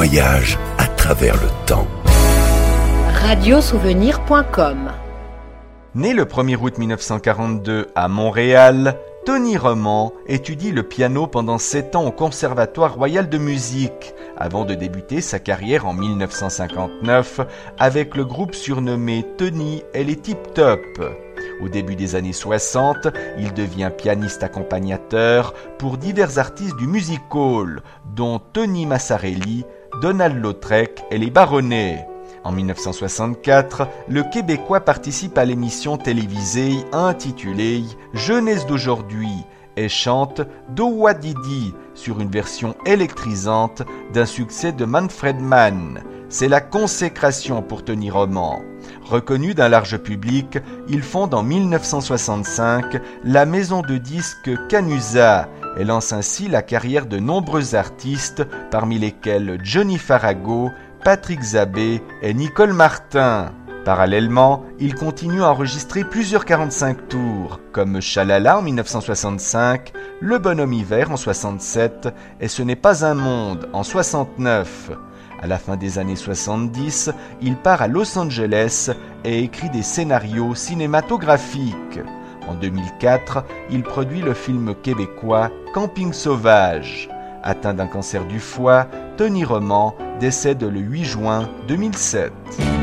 voyage à travers le temps. Radiosouvenir.com. Né le 1er août 1942 à Montréal, Tony Roman étudie le piano pendant 7 ans au Conservatoire royal de musique, avant de débuter sa carrière en 1959 avec le groupe surnommé Tony et les Tip Top. Au début des années 60, il devient pianiste accompagnateur pour divers artistes du music hall, dont Tony Massarelli, Donald Lautrec et les Baronnets. En 1964, le Québécois participe à l'émission télévisée intitulée « Jeunesse d'aujourd'hui » et chante « Dowa Didi » sur une version électrisante d'un succès de Manfred Mann. C'est la consécration pour Tony Roman. Reconnu d'un large public, il fonde en 1965 la maison de disques Canusa et lance ainsi la carrière de nombreux artistes, parmi lesquels Johnny Farago, Patrick Zabé et Nicole Martin. Parallèlement, il continue à enregistrer plusieurs 45 tours, comme Chalala en 1965, Le Bonhomme Hiver en 67 et Ce n'est pas un monde en 69. À la fin des années 70, il part à Los Angeles et écrit des scénarios cinématographiques. En 2004, il produit le film québécois Camping sauvage. Atteint d'un cancer du foie, Tony Roman décède le 8 juin 2007.